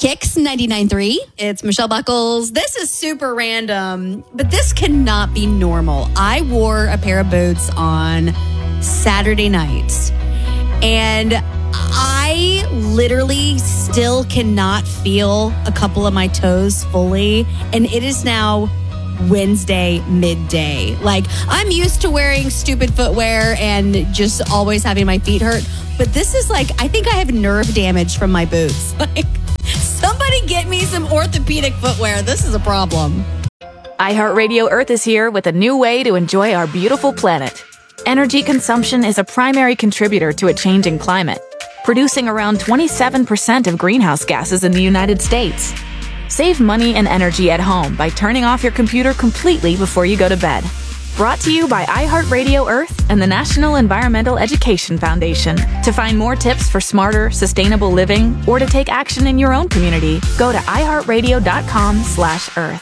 Kicks 99.3. It's Michelle Buckles. This is super random, but this cannot be normal. I wore a pair of boots on Saturday night, and I literally still cannot feel a couple of my toes fully, and it is now Wednesday midday. Like, I'm used to wearing stupid footwear and just always having my feet hurt, but this is like, I think I have nerve damage from my boots. Like, somebody get me some orthopedic footwear. This is a problem. iHeartRadio Earth is here with a new way to enjoy our beautiful planet. Energy consumption is a primary contributor to a changing climate, producing around 27% of greenhouse gases in the United States. Save money and energy at home by turning off your computer completely before you go to bed. Brought to you by iHeartRadio Earth and the National Environmental Education Foundation. To find more tips for smarter, sustainable living or to take action in your own community, go to iHeartRadio.com/Earth.